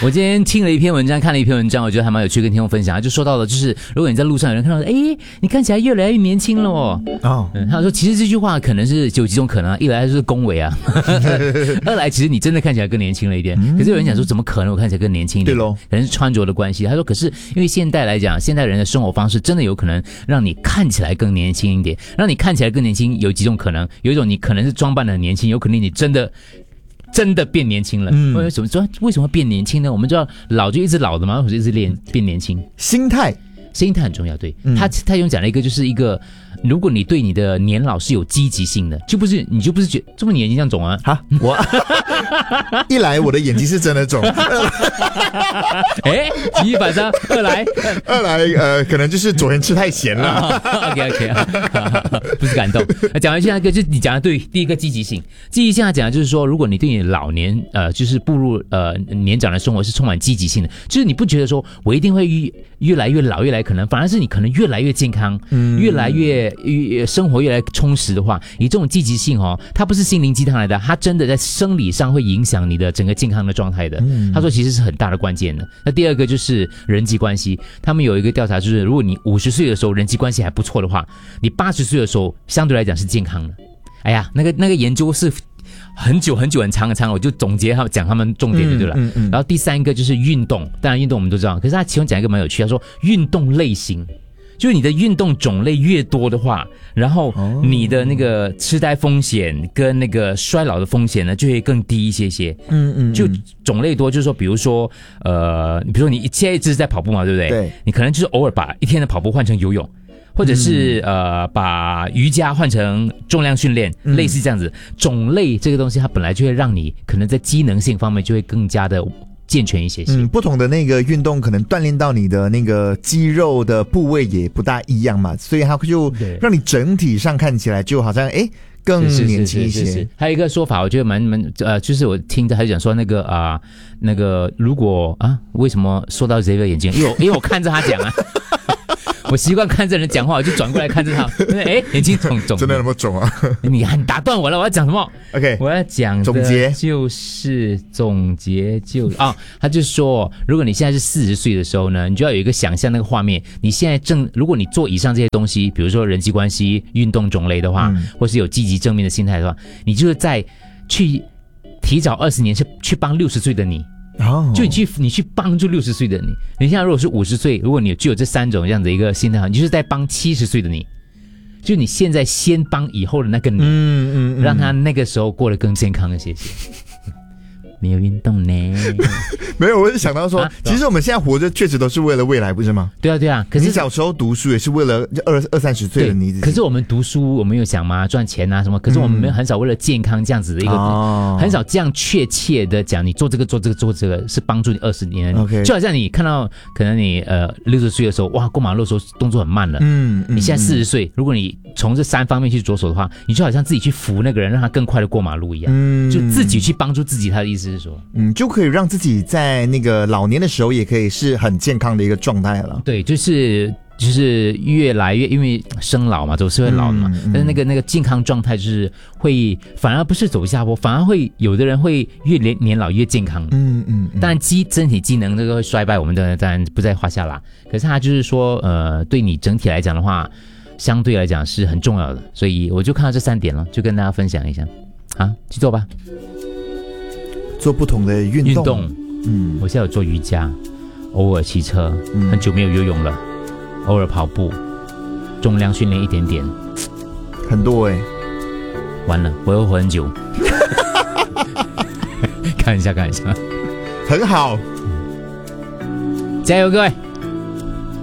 我今天听了一篇文章，看了一篇文章，我觉得还蛮有趣，跟听众分享。他就说到了，就是如果你在路上有人看到，你看起来越来越年轻了哦。他说其实这句话可能是有几种可能，一来就是恭维啊，二来其实你真的看起来更年轻了一点。可是有人讲说，怎么可能我看起来更年轻一点？对咯，可能是穿着的关系。他说，可是因为现代来讲，现代人的生活方式真的有可能让你看起来更年轻一点。让你看起来更年轻有几种可能，有一种你可能是装扮的很年轻，有可能你真的变年轻了。为什么变年轻呢？我们知道老就一直老的嘛，或者一直变年轻， 心态很重要。对，他用讲了一个，就是一个，如果你对你的年老是有积极性的，你就不是觉得这么眼睛像肿啊？ 我一来我的眼睛是真的肿， 举一反三，二来可能就是昨天吃太咸了。 OK， 不是感动。讲回去那个，就是你讲的对，第一个积极性，他讲的就是说，如果你对你的老年就是步入年长的生活是充满积极性的，就是你不觉得说我一定会越来越老，越来可能，反而是你可能越来越健康，越来越生活越来越充实的话，以这种积极性它不是心灵鸡汤来的，它真的在生理上会影响你的整个健康的状态的。他说其实是很大的关键的。那第二个就是人际关系，他们有一个调查，就是如果你50岁的时候人际关系还不错的话，你80岁的时候相对来讲是健康的。哎呀，那个研究是很久很长，我就总结讲他们重点就对了。然后第三个就是运动，当然运动我们都知道，可是他其中讲一个蛮有趣，他说运动类型，就是你的运动种类越多的话，然后你的那个痴呆风险跟那个衰老的风险呢就会更低一些些。就种类多，就是说比如说你现在一直在跑步嘛，对不对？对，你可能就是偶尔把一天的跑步换成游泳。或者是把瑜伽换成重量训练，类似这样子。种类这个东西，它本来就会让你可能在机能性方面就会更加的健全一些。 不同的那个运动可能锻炼到你的那个肌肉的部位也不大一样嘛，所以它就让你整体上看起来就好像更年轻一些。 还有一个说法，我觉得就是我听着还讲说那个如果为什么说到 Xavier 眼睛？因为我看着他讲啊。我习惯看着人讲话，我就转过来看着他。眼睛肿， 真的那么肿啊？ 你打断我了，我要讲什么 ？OK， 我要讲的就是总结他就说，如果你现在是40岁的时候呢，你就要有一个想象那个画面。你现在如果你做以上这些东西，比如说人际关系、运动种类的话，或是有积极正面的心态的话，你就是在去提早20年去帮60岁的你。就你去帮助60岁的你。你现在如果是50岁，如果你具有这3种这样的一个心态，你就是在帮70岁的你。就你现在先帮以后的那个你，让他那个时候过得更健康一些。没有运动呢？ 没有，我是想到说，其实我们现在活着确实都是为了未来，不是吗？ 对啊。可是你小时候读书也是为了20-30岁的你自己。 可是我们读书，我们有想嘛，赚钱啊什么。可是我们很少为了健康这样子的一个，很少这样确切的讲，你做这个是帮助你20年。OK， 就好像你看到可能你60岁的时候，哇，过马路的时候动作很慢了。你现在40岁，如果你从这3方面去着手的话，你就好像自己去扶那个人，让他更快的过马路一样。就自己去帮助自己，他的意思是说， 就可以让自己在那个老年的时候也可以是很健康的一个状态了。 对，就是越来越，因为生老嘛，总是会老的嘛。但是那个健康状态就是会反而不是走下坡，反而会有的人会越年老越健康。当然身体机能这个会衰败，我们当然不在话下啦。可是他就是说，对你整体来讲的话，相对来讲是很重要的。所以我就看到这3点了，就跟大家分享一下。去做吧。 做不同的运动。 我现在有做瑜伽，偶尔骑车，很久没有游泳了，偶尔跑步，重量训练一点点， 很多完了，我会活很久。看一下，很好， 加油各位。